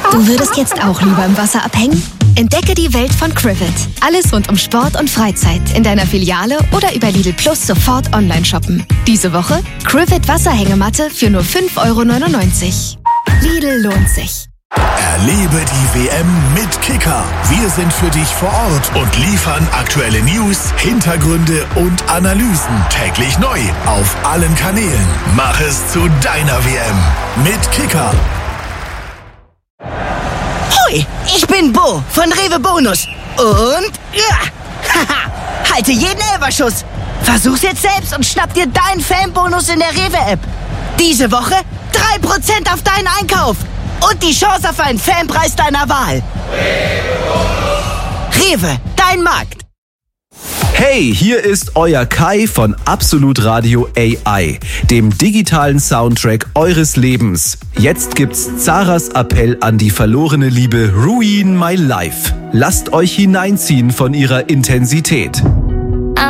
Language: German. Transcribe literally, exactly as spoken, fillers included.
Du würdest jetzt auch lieber im Wasser abhängen? Entdecke die Welt von Crivet. Alles rund um Sport und Freizeit in deiner Filiale oder über Lidl Plus sofort online shoppen. Diese Woche Crivet Wasserhängematte für nur fünf Euro neunundneunzig. Lidl lohnt sich. Erlebe die W M mit Kicker. Wir sind für dich vor Ort und liefern aktuelle News, Hintergründe und Analysen täglich neu auf allen Kanälen. Mach es zu deiner W M mit Kicker. Hoi, ich bin Bo von Rewe Bonus und ja, haha, halte jeden Elferschuss. Versuch's jetzt selbst und schnapp dir deinen Fanbonus in der Rewe-App. Diese Woche drei Prozent auf deinen Einkauf und die Chance auf einen Fanpreis deiner Wahl. Rewe, dein Markt. Hey, hier ist euer Kai von Absolut Radio A I, dem digitalen Soundtrack eures Lebens. Jetzt gibt's Zaras Appell an die verlorene Liebe Ruin My Life. Lasst euch hineinziehen von ihrer Intensität.